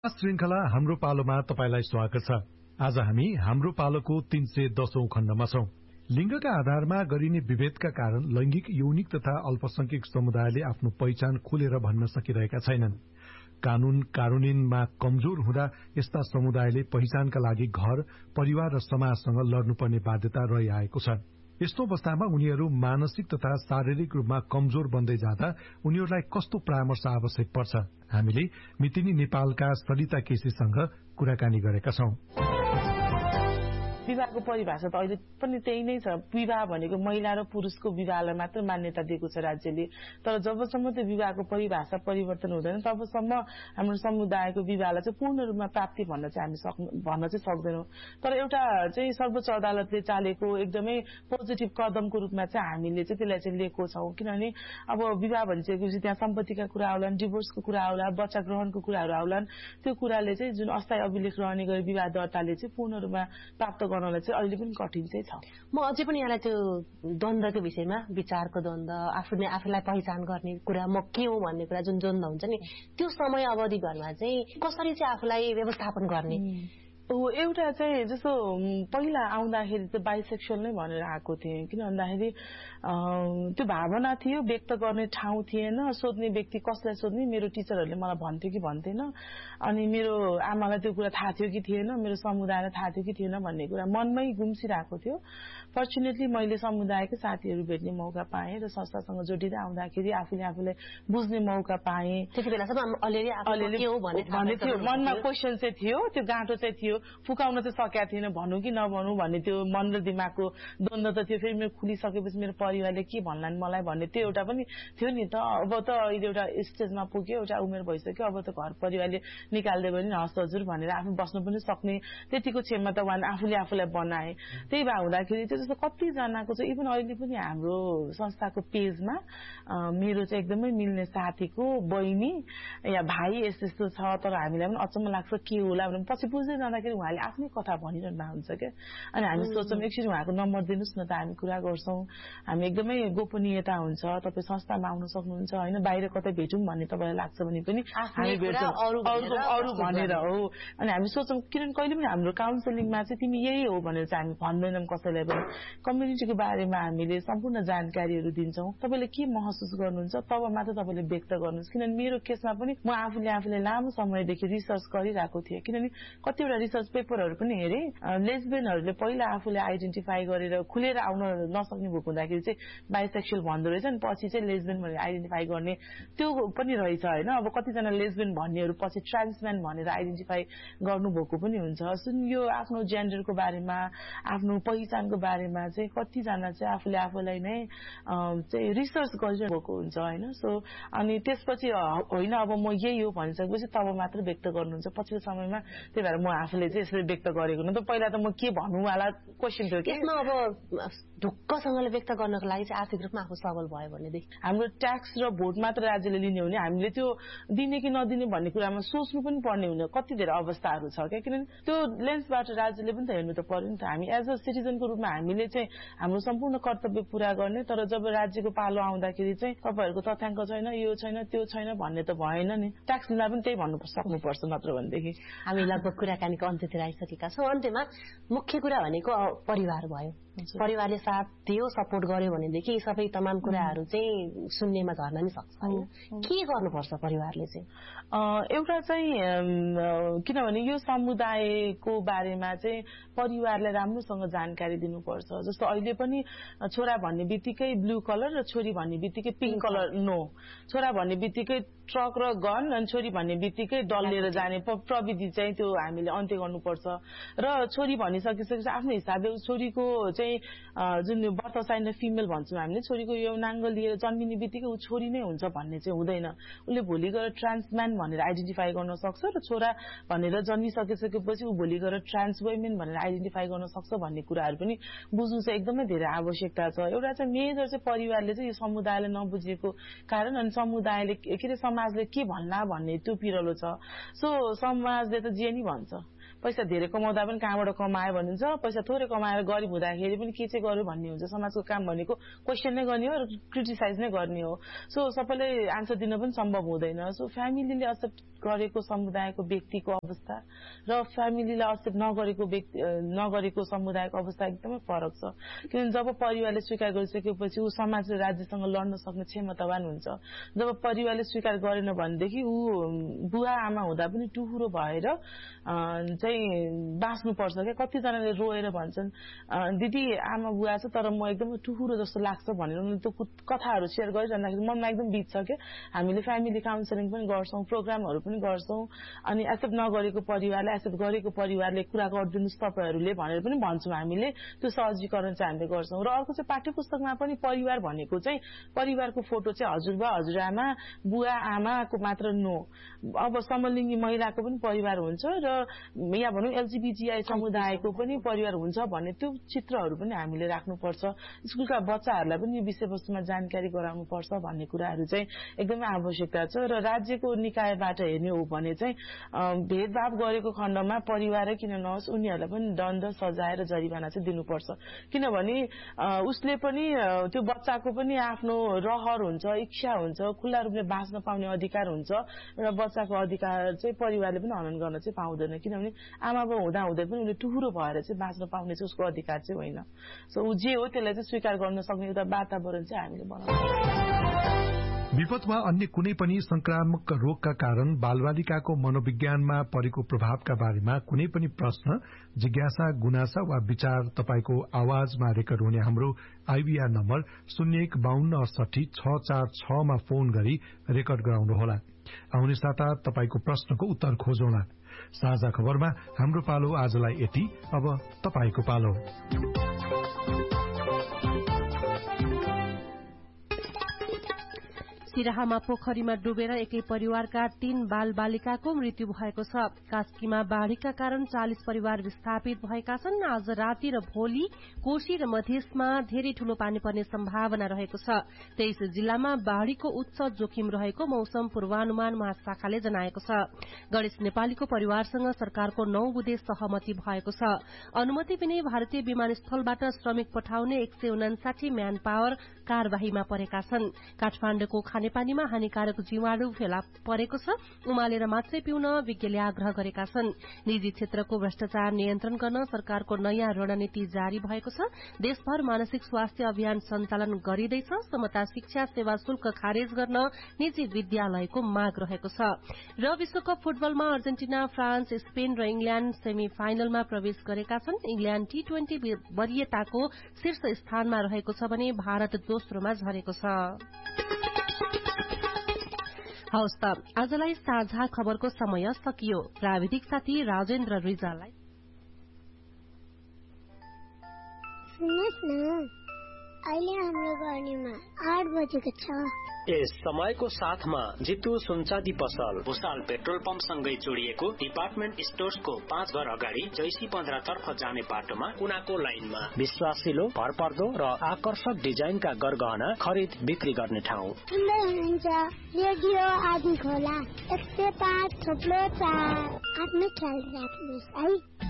श्रृंखला हाम्रो पालोमा तपाईलाई स्वागत छ। आज हामी हाम्रो पालोको 310औं खण्डमा छौं। लिंगका आधारमा गरिने विभेदका कारण लैंगिक यौनिक तथा अल्पसंख्यक समुदायले आफ्नो पहिचान खुलेर भन्न सकिरहेका छैनन्। कानून कानूनीनमा कमजोर हुँदा यस्ता समुदायले पहिचानका लागि घर, परिवार र समाजसँग लड्नुपर्ने बाध्यता रहिआएको छ। यस्तो अवस्थामा उनीहरू मानसिक तथा शारीरिक रूपमा कमजोर बन्दै जाँदा उनीहरूलाई कस्तो परामर्श आवश्यक पर्छ? हामीले मितिनी नेपालका सरिता केसीसँग कुराकानी गरेका छौं। विवाहको परिभाषा त अहिले पनि त्यही नै छ। विवाह भनेको महिला र पुरुषको विवाहलाई मात्र मान्यता दिएको छ राज्यले। तर जबसम्म त्यो विवाहको परिभाषा परिवर्तन हुँदैन तबसम्म हाम्रो समुदायको विवाहलाई चाहिँ पूर्ण रूपमा प्राप्ति भन्न चाहिँ सक्दैनौं। तर एउटा चाहिँ सर्वोच्च अदालतले चालेको एकदमै पोजिटिभ कदमको रूपमा चाहिँ हामीले चाहिँ त्यसलाई चाहिँ लिएको छौं। किनभने अब विवाह भनिसकेपछि त्यहाँ सम्पत्तिका कुरा आउलान्, डिभोर्सको कुरा आउला, बच्चा ग्रहणको कुराहरू आउलान्। त्यो कुराले चाहिँ जुन अस्थायी अभिलेख रहने गरी विवाह दर्ताले चाहिँ पूर्ण रूपमा प्राप्त गर्नलाई चाहिँ अहिले पनि कठिन चाहिँ छ। म अझै पनि यहाँलाई त्यो द्वन्द्वको विषयमा, विचारको द्वन्द्व, आफूलाई पहिचान गर्ने कुरा, म के हो भन्ने कुरा जुन द्वन्द्व हुन्छ नि, त्यो समय अवधिभरमा चाहिँ कसरी चाहिँ आफूलाई व्यवस्थापन गर्ने? एउटा चाहिँ जस्तो पहिला आउँदाखेरि चाहिँ बाइसेक्सुअल नै भनेर आएको थिएँ। किन भन्दाखेरि त्यो भावना थियो, व्यक्त गर्ने ठाउँ थिएन, सोध्ने व्यक्ति कसलाई सोध्ने, मेरो टिचरहरूले मलाई भन्थ्यो कि भन्थेन, अनि मेरो आमालाई त्यो कुरा थाहा थियो कि थिएन, मेरो समुदायलाई थाहा थियो कि थिएन भन्ने कुरा मनमै गुम्सिरहेको थियो। फर्चुनेटली मैले समुदायकै साथीहरू भेट्ने मौका पाएँ र संस्थासँग जोडिँदै आउँदाखेरि आफूलाई बुझ्ने मौका पाएँ। त्यति बेलासम्म अलिअलि के हो भन्ने थियो, मनमा क्वेसन चाहिँ थियो, त्यो गाँठो चाहिँ थियो, फुकाउन चाहिँ सकेका थिएन, भनौँ कि नभनौँ भन्ने त्यो मन र दिमागको द्वन्द्व त थियो। फेरि मेरो खुलिसकेपछि मेरो परिवारले के भन्लान् मलाई भन्ने त्यो एउटा पनि थियो नि त। अब त अहिले एउटा स्टेजमा पुग्यो, एउटा उमेर भइसक्यो, अब त घर परिवारले निकाल्दियो भने हस् हजुर भनेर आफू बस्नु पनि सक्ने त्यतिको क्षमता आफूलाई बनाए। त्यही भए हुँदाखेरि चाहिँ जस्तो कतिजनाको चाहिँ इभन अहिले पनि हाम्रो संस्थाको पेजमा मेरो चाहिँ एकदमै मिल्ने साथीको बहिनी या भाइ यस्तो छ, तर हामीलाई पनि अचम्म लाग्छ के होला भने पछि बुझ्दै जाँदाखेरि उहाँले आफ्नै कथा भनिरहनु हुन्छ क्या। अनि हामी सोच्छौँ एकछिन उहाँको नम्बर दिनुहोस् न त, हामी कुरा गर्छौँ। हामी एकदमै गोपनीयता हुन्छ, तपाईँ संस्थामा आउन सक्नुहुन्छ होइन, बाहिर कतै भेटौँ भन्ने तपाईँलाई लाग्छ भने पनि हामी भेट्छौँ अरू भनेर हो। अनि हामी सोच्छौँ किनभने कहिले पनि हाम्रो काउन्सिलिङमा चाहिँ तिमी यही हो भनेर चाहिँ हामी भन्दैनौँ कसैलाई पनि। कम्युनिटीको बारेमा हामीले सम्पूर्ण जानकारीहरू दिन्छौँ। तपाईँले के महसुस गर्नुहुन्छ तब मात्र तपाईँले व्यक्त गर्नुहोस्। किनभने मेरो केसमा पनि म आफूले लामो समयदेखि रिसर्च गरिरहेको थिएँ। किनभने कतिवटा रिसर्च पेपरहरू पनि हेरेँ, लेस्बियनहरूले पहिला आफूले आइडेन्टिफाई गरेर खुलेर आउन नसक्ने भएको हुँदाखेरि चाहिँ बाइसेक्सुअल भन्दो रहेछ, अनि पछि चाहिँ लेस्बियन भनेर आइडेन्टिफाई गर्ने त्यो पनि रहेछ होइन। अब कतिजना लेस्बियन भन्नेहरू पछि ट्रान्सम्यान भनेर आइडेन्टिफाई गर्नुभएको पनि हुन्छ। यो आफ्नो जेन्डरको बारेमा, आफ्नो पहिचानको बारेमा चाहिँ कतिजना चाहिँ आफूलाई नै चाहिँ रिसर्च गरिरहेको हुन्छ होइन। सो अनि त्यसपछि होइन अब म यही हो भनिसकेपछि तब मात्र व्यक्त गर्नुहुन्छ पछिल्लो समयमा। त्यही भएर म आफूले चाहिँ यसरी व्यक्त गरेको न त पहिला त म के भन्नु वाला क्वेसन थियो कि। यसमा अब ढुक्कसँगले व्यक्त गर्नको लागि चाहिँ आर्थिक रूपमा आफू सबल भयो भनेदेखि हाम्रो ट्याक्स र भोट मात्र राज्यले लिने हो भने हामीले त्यो दिने कि नदिने भन्ने कुरामा सोच्नु पनि पर्ने हुने कति धेरै अवस्थाहरू छ क्या। किनभने त्यो लेन्सबाट राज्यले पनि त हेर्नु त पर्यो नि त। हामी एज अ सिटिजनको रूपमा हामीले चाहिँ हाम्रो सम्पूर्ण कर्तव्य पूरा गर्ने, तर जब राज्यको पालो आउँदाखेरि चाहिँ तपाईँहरूको तथ्याङ्क छैन, यो छैन, त्यो छैन भन्ने त भएन नि। ट्याक्स लिँदा पनि त्यही भन्नु सक्नुपर्छ, नत्र भनेदेखि। हामी लगभग कुराकानीको अन्त्यतिर आइसकेका छौँ। अन्त्यमा मुख्य कुरा भनेको परिवार भयो। परिवारले साथ दियो, सपोर्ट गर्यो भनेदेखि सबै तमाम कुराहरू चाहिँ शून्यमा झर्न नि सक्छ। के गर्नुपर्छ परिवारले चाहिँ? एउटा चाहिँ किनभने यो समुदायको बारेमा चाहिँ परिवारलाई राम्रोसँग जानकारी दिनुपर्छ। जस्तो अहिले पनि छोरा भन्ने बित्तिकै ब्लू कलर र छोरी भन्ने बित्तिकै पिङ्क कलर नो, छोरा भन्ने बित्तिकै ट्रक र गन, अनि छोरी भन्ने बित्तिकै डल्लेर जाने प्रविधि चाहिँ त्यो हामीले अन्त्य गर्नुपर्छ। र छोरी भनिसकिसकेपछि आफ्नो हिसाबले छोरीको चाहिँ जुन बर्थ साइन र फिमेल भन्छौँ हामीले, छोरीको यौनाङ्ग लिएर जन्मिने बित्तिकै ऊ छोरी नै हुन्छ भन्ने चाहिँ हुँदैन। उसले भोलि गएर ट्रान्सम्यान भनेर आइडेन्टिफाई गर्न सक्छ र छोरा भनेर जन्मिसकेपछि ऊ भोलि गएर ट्रान्स वुमेन भनेर आइडेन्टिफाई गर्न सक्छ भन्ने कुराहरू पनि बुझ्नु चाहिँ एकदमै धेरै आवश्यकता छ। एउटा चाहिँ मेजर चाहिँ परिवारले चाहिँ यो समुदायलाई नबुझेको कारण, अनि समुदायले के अरे समाजले के भन्ला भन्ने त्यो पिरलो छ। सो समाजले त जे नि भन्छ, पैसा धेरै कमाउँदा पनि कहाँबाट कमायो भनिन्छ, पैसा थोरै कमाएर गरिब हुँदाखेरि पनि के चाहिँ गर्यो भन्ने हुन्छ। समाजको काम भनेको क्वेसन नै गर्ने हो र क्रिटिसाइज नै गर्ने हो। सो सबैले आन्सर दिन पनि सम्भव हुँदैन। सो फ्यामिलीले एक्सेप्ट गरेको समुदायको व्यक्तिको अवस्था र फ्यामिलीले एक्सेप्ट नगरेको समुदायको अवस्था एकदमै फरक छ। किनभने जब परिवारले स्वीकार गरिसकेपछि ऊ समाज र राज्यसँग लड्न सक्ने क्षमतावान हुन्छ। जब परिवारले स्वीकार गरेन भनेदेखि ऊ बुवा आमा हुँदा पनि टुहुरो भएर चाहिँ बाँच्नुपर्छ क्या। कतिजनाले रोएर भन्छन् दिदी आमा बुवा छ तर म एकदमै टुहुरो जस्तो लाग्छ भनेर उनीहरूले त्यो कथाहरू सेयर गरिरहँदाखेरि मनमा एकदम बित्छ क्या। हामीले फ्यामिली काउन्सिलिङ पनि गर्छौँ, प्रोग्रामहरू पनि गर्छौँ, अनि एक्सेप्ट नगरेको परिवारलाई एक्सेप्ट गरेको परिवारले कुरा गरिदिनुहोस् तपाईँहरूले भनेर पनि भन्छौँ। हामीले त्यो सहजीकरण चाहिँ हामीले गर्छौँ। र अर्को चाहिँ पाठ्य पुस्तकमा पनि परिवार भनेको चाहिँ परिवारको फोटो चाहिँ हजुरबा हजुरआमा बुवा आमाको मात्र नो। अब समलिङ्गी महिलाको पनि परिवार हुन्छ र यहाँ भनौँ एलजीबीटीआई समुदायको पनि परिवार हुन्छ भन्ने त्यो चित्रहरू पनि हामीले राख्नुपर्छ। स्कुलका बच्चाहरूलाई पनि यो विषयवस्तुमा जानकारी गराउनुपर्छ भन्ने कुराहरू चाहिँ एकदमै आवश्यकता छ। र राज्यको निकायबाट हेर्ने हो भने चाहिँ भेदभाव गरेको खण्डमा परिवारै किन नहोस् उनीहरूलाई पनि दण्ड सजाय र जरिवाना चाहिँ दिनुपर्छ। किनभने उसले पनि त्यो बच्चाको पनि आफ्नो रहर हुन्छ, इच्छा हुन्छ, खुल्ला रूपले बाँच्न पाउने अधिकार हुन्छ र बच्चाको अधिकार चाहिँ परिवारले पनि हनन गर्न चाहिँ पाउँदैन। किनभने आमा बाउ हुँदा हुँदै पनि उसले टुहुरो भएर चाहिँ बाँच्न पाउने चाहिँ उसको अधिकार चाहिँ होइन। सो ऊ जे हो त्यसलाई चाहिँ स्वीकार गर्न सक्ने एउटा वातावरण चाहिँ हामीले बनाउनु। विपदमा अन्य कुनै पनि संक्रामक रोगका कारण बालबालिकाको मनोविज्ञानमा परेको प्रभावका बारेमा कुनै पनि प्रश्न, जिज्ञासा, गुनासा वा विचार तपाईको आवाजमा रेकर्ड हुने हाम्रो आइभीआर नम्बर 0152686646 मा फोन गरी रेकर्ड गराउनुहोला। आउने साता तपाईको प्रश्नको उत्तर खोजौँला। साझा खबरमा हाम्रो पालो आजलाई यति। अब तपाईको पालो। सिराहामा पोखरीमा डुबेर एकै परिवारका 3 बाल बालिकाको मृत्यु भएको छ। कास्कीमा बाढ़ीका कारण 40 परिवार विस्थापित भएका छन्। आज राति र भोलि कोशी र मधेसमा धेरै ठूलो पानी पर्ने सम्भावना रहेको छ। 23 जिल्लामा बाढ़ीको उच्च जोखिम रहेको मौसम पूर्वानुमान महाशाखाले जनाएको छ। गणेश नेपालीको परिवारसँग सरकारको 9 बुँदे सहमति भएको छ। अनुमति बिनै भारतीय विमानस्थलबाट श्रमिक पठाउने 159 म्यान पावर कार्यवाहीमा परेका छन्। काठमाडौँको खानेपानीमा हानिकारक जीवाणु फेला परेको छ। उमालेर मात्रै पिउन विज्ञले आग्रह गरेका छन्। निजी क्षेत्रको भ्रष्टाचार नियन्त्रण गर्न सरकारको नयाँ रणनीति जारी भएको छ। देशभर मानसिक स्वास्थ्य अभियान सञ्चालन गरिँदैछ। समता शिक्षा सेवा शुल्क खारेज गर्न निजी विद्यालयको माग रहेको छ। र विश्वकप फुटबलमा अर्जेन्टिना, फ्रान्स, स्पेन र इंग्ल्याण्ड सेमी फाइनलमा प्रवेश गरेका छन्। इंग्ल्याण्ड T20 वरियताको शीर्ष स्थानमा रहेको छ भने भारत दोस्रोमा झरेको छ। हवस् त आजलाई साझा खबरको समय सकियो। प्राविधिक साथी राजेन्द्र रिजाललाई सुन्नुहोस् न, अहिले हाम्रो गर्नेमा 8 बजेको छ। यस समयको साथमा जितु सुनचाँदी पसल भुसाल पेट्रोल पम्प सँगै जोडिएको डिपार्टमेन्ट स्टोर्सको 5 घर अगाडि जैसी 15 तर्फ जाने बाटोमा कुनाको लाइनमा विश्वासिलो, भरपर्दो र आकर्षक डिजाइनका गरगहना खरिद बिक्री गर्ने ठाउँ। सुन्दै हुनुहुन्छ रेडियो आदि खोला 105.4। आफ्नो ख्याल राख्नुहोस् है।